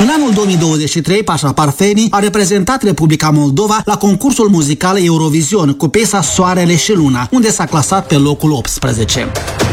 În anul 2023, Pașa Parfeni a reprezentat Republica Moldova la concursul muzical Eurovision cu piesa Soarele și Luna, unde s-a clasat pe locul 18.